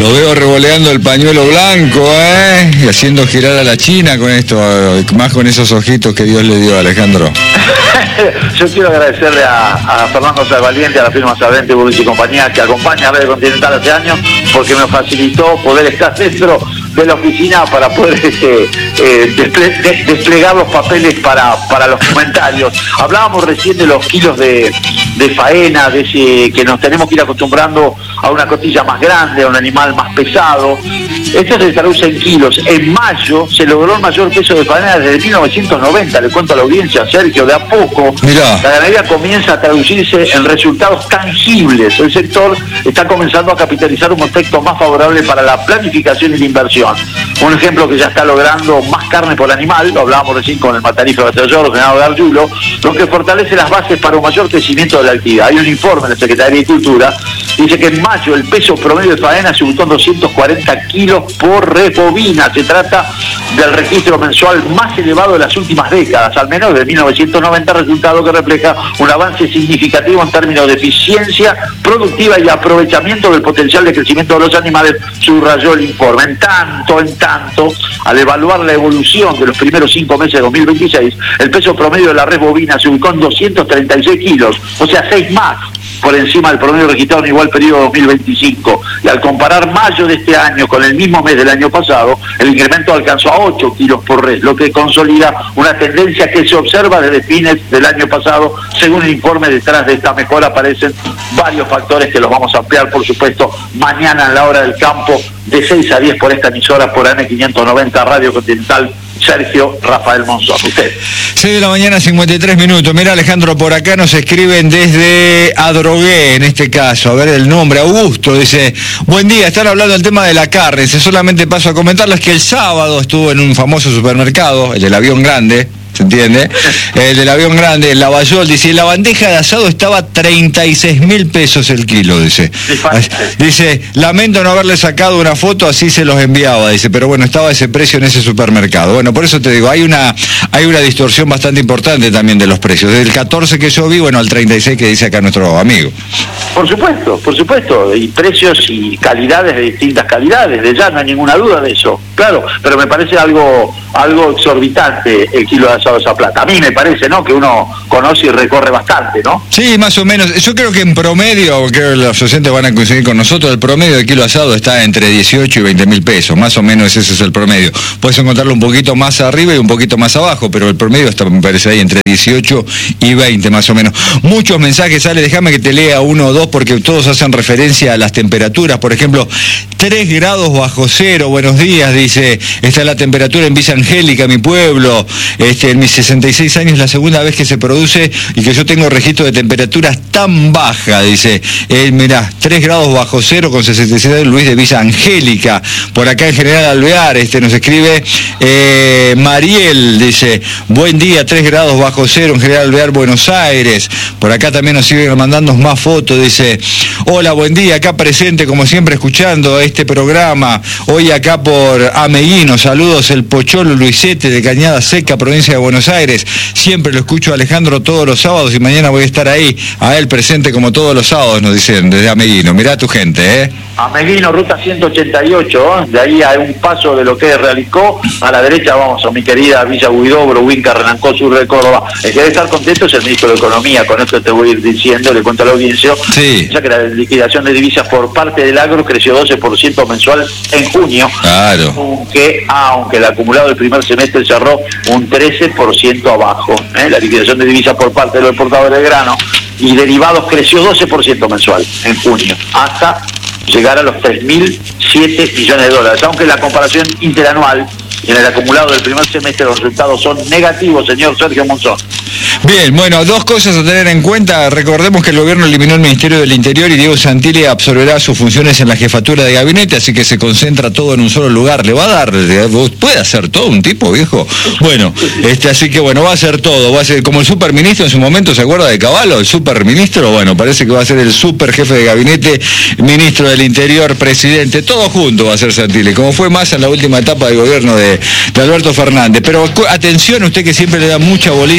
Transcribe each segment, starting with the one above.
Lo veo revoleando el pañuelo blanco, y haciendo girar a la China con esto, más con esos ojitos que Dios le dio a Alejandro. Yo quiero agradecerle a Fernando Salvaliente, a la firma Salvente, Burris y compañía, que acompaña a Radio Continental hace años, porque me facilitó poder estar dentro de la oficina para poder desplegar los papeles para los comentarios. Hablábamos recién de los kilos de faena, de que nos tenemos que ir acostumbrando a una costilla más grande, a un animal más pesado. Esto se traduce en kilos. En mayo se logró el mayor peso de faena desde 1990. Le cuento a la audiencia, Sergio, de a poco Mirá. La ganadería comienza a traducirse en resultados tangibles. El sector está comenzando a capitalizar un efecto más favorable para la planificación y la inversión. Un ejemplo que ya está logrando más carne por animal, lo hablábamos recién con el matarife batallador, General Gargiulo, lo que fortalece las bases para un mayor crecimiento de la actividad. Hay un informe de la Secretaría de Agricultura, dice que en mayo el peso promedio de faena se ubicó en 240 kilos por res bovina. Se trata del registro mensual más elevado de las últimas décadas, al menos de 1990, resultado que refleja un avance significativo en términos de eficiencia productiva y aprovechamiento del potencial de crecimiento de los animales, subrayó el informe. En tanto, al evaluar la evolución de los primeros 5 meses de 2026, el peso promedio de la res bovina se ubicó en 236 kilos, o sea, 6 más por encima del promedio registrado en igual periodo 2025. Y al comparar mayo de este año con el mismo mes del año pasado, el incremento alcanzó a 8 kilos por res, lo que consolida una tendencia que se observa desde fines del año pasado. Según el informe, detrás de esta mejora aparecen varios factores que los vamos a ampliar, por supuesto, mañana en la hora del campo, de 6 a 10 por esta emisora, por AM590 Radio Continental. Sergio Rafael Monzón, usted. 6 de la mañana, 53 minutos. Mira, Alejandro, por acá nos escriben desde Adrogué, en este caso. A ver el nombre, Augusto, dice: buen día, están hablando del tema de la carne. Solamente paso a comentarles que el sábado estuvo en un famoso supermercado, el del avión grande, ¿se entiende? El del avión grande, el Lavallol, dice, la bandeja de asado estaba 36.000 pesos el kilo, dice. Dice, lamento no haberle sacado una foto, así se los enviaba, dice, pero bueno, estaba ese precio en ese supermercado. Bueno, por eso te digo, hay una distorsión bastante importante también de los precios. Desde el 14 que yo vi, bueno, al 36 que dice acá nuestro amigo. Por supuesto, y precios y calidades de distintas calidades, de ya no hay ninguna duda de eso, claro, pero me parece algo exorbitante el kilo de asado de esa plata. A mí me parece, ¿no?, que uno conoce y recorre bastante, ¿no? Sí, más o menos. Yo creo que en promedio, creo que los oyentes van a coincidir con nosotros, el promedio de kilo de asado está entre 18 y 20.000 pesos, más o menos ese es el promedio. Puedes encontrarlo un poquito más arriba y un poquito más abajo, pero el promedio está, me parece, ahí entre 18 y 20, más o menos. Muchos mensajes, Ale, déjame que te lea uno o dos, porque todos hacen referencia a las temperaturas. Por ejemplo, 3 grados bajo cero, buenos días, dice, está la temperatura en Villa Angélica, mi pueblo, en mis 66 años la segunda vez que se produce y que yo tengo registro de temperaturas tan baja, dice, mirá, 3 grados bajo cero con 66 años, Luis de Villa Angélica. Por acá en General Alvear, nos escribe Mariel, dice, buen día, 3 grados bajo cero en General Alvear, Buenos Aires. Por acá también nos siguen mandando más fotos, dice, hola, buen día, acá presente como siempre escuchando este programa, hoy acá por Ameguino, saludos, el Pocholo Luisete de Cañada Seca, provincia de Buenos Aires, siempre lo escucho a Alejandro todos los sábados y mañana voy a estar ahí, a él presente como todos los sábados, nos dicen desde Ameguino. Mirá tu gente, Ameguino, ruta 188, de ahí a un paso de lo que es Realicó, a la derecha vamos a mi querida Villa Huidobro, Huinca, Renancó, sur de Córdoba. El que debe estar contento es el ministro de Economía, con esto te voy a ir diciendo, le cuento a la audiencia, sí, ya que la liquidación de divisas por parte del agro creció 12% mensual en junio, claro, aunque el acumulado del primer semestre cerró un 13% abajo. La liquidación de divisas por parte de los exportadores de grano y derivados creció 12% mensual en junio, hasta llegar a los 3.007 millones de dólares, aunque la comparación interanual en el acumulado del primer semestre los resultados son negativos, señor Sergio Monzón. Bien, bueno, dos cosas a tener en cuenta. Recordemos que el gobierno eliminó el Ministerio del Interior y Diego Santilli absorberá sus funciones en la jefatura de gabinete, así que se concentra todo en un solo lugar. Le va a dar, puede hacer todo un tipo, viejo. Bueno, así que bueno, va a hacer todo, va a ser como el superministro en su momento, ¿se acuerda de Cavallo? El superministro, bueno, parece que va a ser el super jefe de gabinete, ministro del Interior, presidente, todo junto va a ser Santilli, como fue más en la última etapa del gobierno de Alberto Fernández. Pero atención, usted que siempre le da mucha bolilla a esto,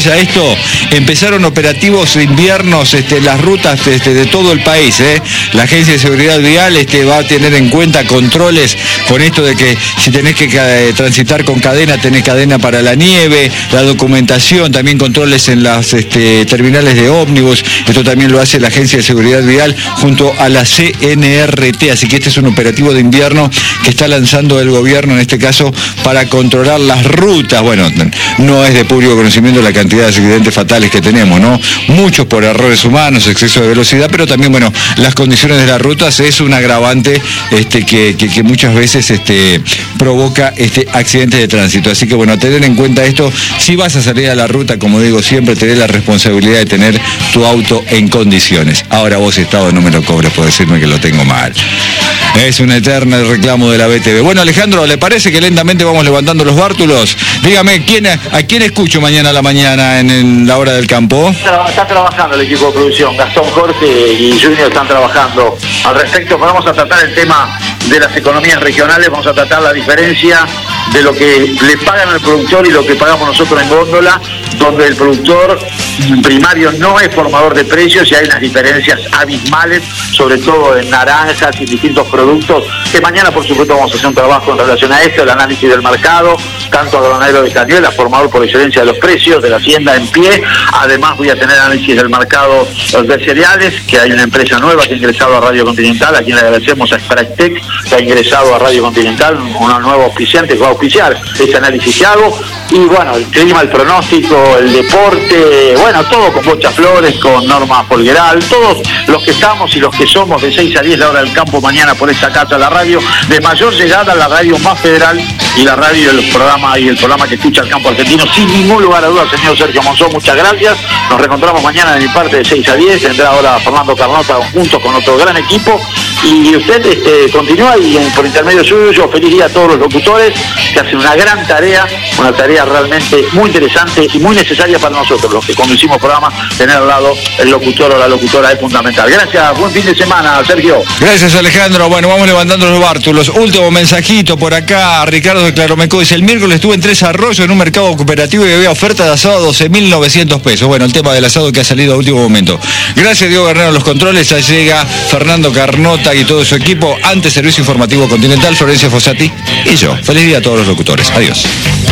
agosto empezaron operativos de inviernos las rutas de todo el país. La Agencia de Seguridad Vial va a tener en cuenta controles con esto de que si tenés que transitar con cadena, tenés cadena para la nieve, la documentación, también controles en las terminales de ómnibus. Esto también lo hace la Agencia de Seguridad Vial junto a la CNRT, así que este es un operativo de invierno que está lanzando el gobierno, en este caso, para controlar las rutas. Bueno, no es de público conocimiento la cantidad de accidentes fatales que tenemos, ¿no? Muchos por errores humanos, exceso de velocidad, pero también, bueno, las condiciones de las rutas es un agravante que muchas veces provoca accidentes de tránsito. Así que, bueno, tener en cuenta esto. Si vas a salir a la ruta, como digo siempre, tenés la responsabilidad de tener tu auto en condiciones. Ahora vos, Estado, no me lo cobres por decirme que lo tengo mal. Es un eterno reclamo de la BTV. Bueno, Alejandro, ¿le parece que lentamente vamos levantando los bártulos? Dígame, ¿a quién escucho mañana a la mañana en la hora del campo? Está trabajando el equipo de producción. Gastón, Jorge y Junior están trabajando al respecto. Vamos a tratar el tema de las economías regionales, vamos a tratar la diferencia de lo que le pagan al productor y lo que pagamos nosotros en góndola, donde el productor primario no es formador de precios y hay unas diferencias abismales, sobre todo en naranjas y distintos productos, que mañana por supuesto vamos a hacer un trabajo en relación a esto, el análisis del mercado, tanto agronero de Cañuelas, formador por excelencia de los precios, de la hacienda en pie. Además voy a tener análisis del mercado de cereales, que hay una empresa nueva que ha ingresado a Radio Continental, a quien le agradecemos a Spractec, que ha ingresado a Radio Continental, una nueva auspiciante que va a auspiciar ese análisis que hago. Y bueno, el clima, el pronóstico, el deporte, bueno, todo con Bocha Flores, con Norma Folgueral, todos los que estamos y los que somos de 6 a 10 la hora del campo mañana por esta casa, la radio de mayor llegada, la radio más federal y la radio el programa que escucha el campo argentino, sin ningún lugar a dudas, señor Sergio Monzón, muchas gracias. Nos reencontramos mañana de mi parte de 6 a 10, vendrá ahora Fernando Carnota junto con otro gran equipo. Y usted continúa y por intermedio suyo, feliz día a todos los locutores que hacen una gran tarea, una tarea realmente muy interesante y muy necesaria para nosotros, los que conducimos programas, tener al lado el locutor o la locutora es fundamental. Gracias, buen fin de semana, Sergio. Gracias, Alejandro. Bueno, vamos levantando los bártulos. Último mensajito por acá, Ricardo de Claromecó dice: el miércoles estuve en Tres Arroyos en un mercado cooperativo y había oferta de asado a 12.900 pesos. Bueno, el tema del asado que ha salido a último momento. Gracias, Diego Guerrero, los controles. Ahí llega Fernando Carnota y todo su equipo. Antes, Servicio Informativo Continental, Florencia Fossati y yo. Feliz día a todos los locutores. Adiós.